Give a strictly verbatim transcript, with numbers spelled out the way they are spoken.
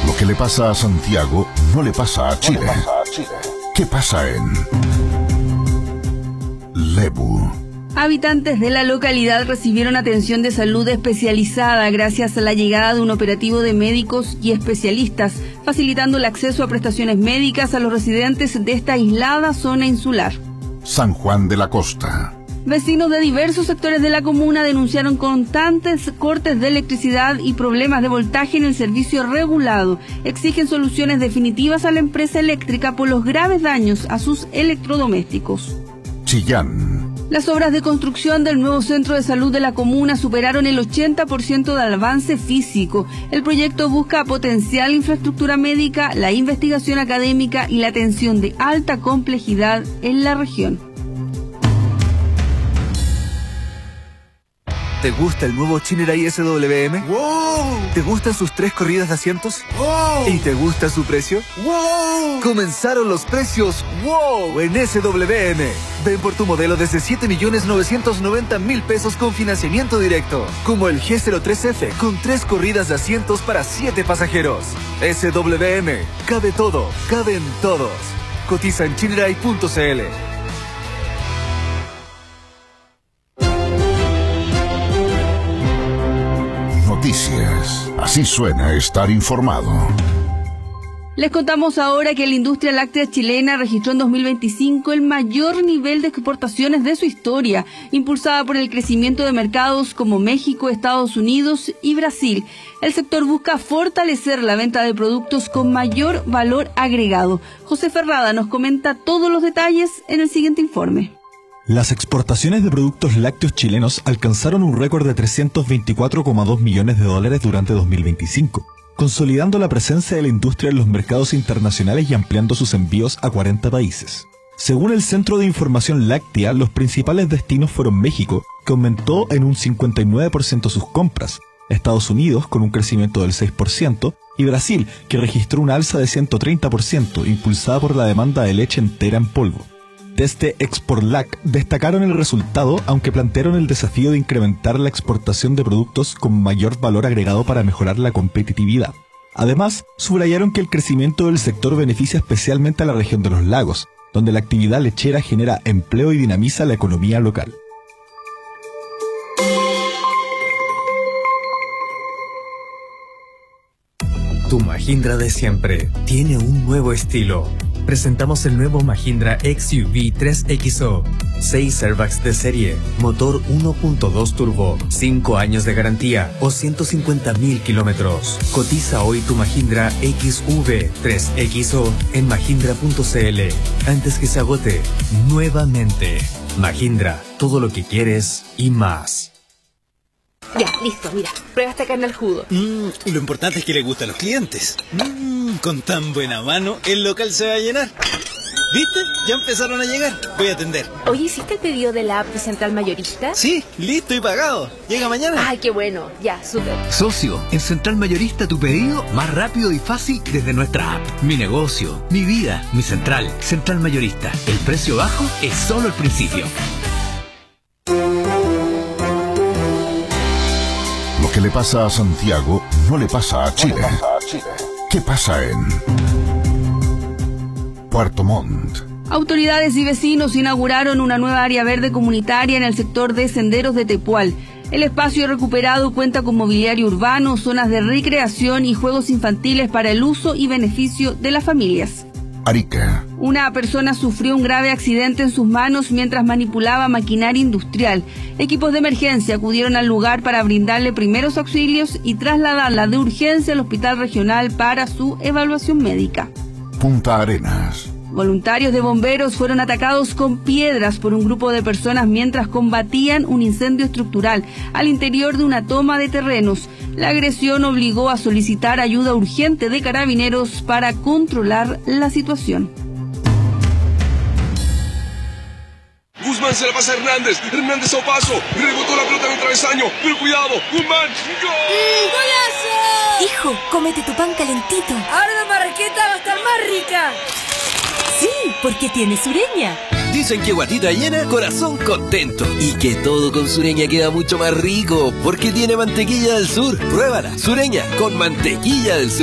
Lo que le pasa a Santiago no le pasa a Chile. ¿Qué pasa en Lebu? Habitantes de la localidad recibieron atención de salud especializada gracias a la llegada de un operativo de médicos y especialistas, facilitando el acceso a prestaciones médicas a los residentes de esta aislada zona insular. San Juan de la Costa. Vecinos de diversos sectores de la comuna denunciaron constantes cortes de electricidad y problemas de voltaje en el servicio regulado. Exigen soluciones definitivas a la empresa eléctrica por los graves daños a sus electrodomésticos. Chillán. Las obras de construcción del nuevo centro de salud de la comuna superaron el ochenta por ciento del avance físico. El proyecto busca potenciar la infraestructura médica, la investigación académica y la atención de alta complejidad en la región. ¿Te gusta el nuevo Chinerai S W M? ¡Wow! ¿Te gustan sus tres corridas de asientos? ¡Wow! ¿Y te gusta su precio? ¡Wow! Comenzaron los precios ¡wow! En S W M. Ven por tu modelo desde siete millones novecientos noventa mil pesos con financiamiento directo. Como el G cero tres F con tres corridas de asientos para siete pasajeros. S W M. Cabe todo, caben todos. Cotiza en chinerai punto c l. Noticias. Así suena estar informado. Les contamos ahora que la industria láctea chilena registró en dos mil veinticinco el mayor nivel de exportaciones de su historia, impulsada por el crecimiento de mercados como México, Estados Unidos y Brasil. El sector busca fortalecer la venta de productos con mayor valor agregado. José Ferrada nos comenta todos los detalles en el siguiente informe. Las exportaciones de productos lácteos chilenos alcanzaron un récord de trescientos veinticuatro coma dos millones de dólares durante dos mil veinticinco, consolidando la presencia de la industria en los mercados internacionales y ampliando sus envíos a cuarenta países. Según el Centro de Información Láctea, los principales destinos fueron México, que aumentó en un cincuenta y nueve por ciento sus compras, Estados Unidos, con un crecimiento del seis por ciento, y Brasil, que registró una alza de ciento treinta por ciento, impulsada por la demanda de leche entera en polvo. Desde Exportlac destacaron el resultado, aunque plantearon el desafío de incrementar la exportación de productos con mayor valor agregado para mejorar la competitividad. Además, subrayaron que el crecimiento del sector beneficia especialmente a la región de los lagos, donde la actividad lechera genera empleo y dinamiza la economía local. Tu Mahindra de siempre tiene un nuevo estilo. Presentamos el nuevo Mahindra X U V tres X O. seis airbags de serie, motor uno punto dos turbo, cinco años de garantía o ciento cincuenta mil kilómetros. Cotiza hoy tu Mahindra X U V tres X O en mahindra punto c l antes que se agote nuevamente. Mahindra, todo lo que quieres y más. Ya, listo, mira, prueba esta carne al jugo. Mmm, lo importante es que le gusta a los clientes. Mmm, con tan buena mano, el local se va a llenar. ¿Viste? Ya empezaron a llegar. Voy a atender. Oye, ¿hiciste el pedido de la app de Central Mayorista? Sí, listo y pagado. Llega mañana. Ay, qué bueno. Ya, súper. Socio, en Central Mayorista tu pedido más rápido y fácil desde nuestra app. Mi negocio, mi vida, mi central. Central Mayorista. El precio bajo es solo el principio. Lo que le pasa a Santiago no le pasa a Chile. ¿Qué pasa en Puerto Montt? Autoridades y vecinos inauguraron una nueva área verde comunitaria en el sector de Senderos de Tepual. El espacio recuperado cuenta con mobiliario urbano, zonas de recreación y juegos infantiles para el uso y beneficio de las familias. Arica. Una persona sufrió un grave accidente en sus manos mientras manipulaba maquinaria industrial. Equipos de emergencia acudieron al lugar para brindarle primeros auxilios y trasladarla de urgencia al hospital regional para su evaluación médica. Punta Arenas. Voluntarios de bomberos fueron atacados con piedras por un grupo de personas mientras combatían un incendio estructural al interior de una toma de terrenos. La agresión obligó a solicitar ayuda urgente de carabineros para controlar la situación. Guzmán se la pasa a Hernández. Hernández a paso. Rebotó la pelota en el travesaño. Pero cuidado. Guzmán. ¡Gol! ¡Golazo! Hijo, cómete tu pan calentito. Ahora la marraqueta va a estar más rica. Sí, porque tiene Sureña. Dicen que guatita llena, corazón contento. Y que todo con Sureña queda mucho más rico, porque tiene mantequilla del sur. Pruébala, Sureña, con mantequilla del sur.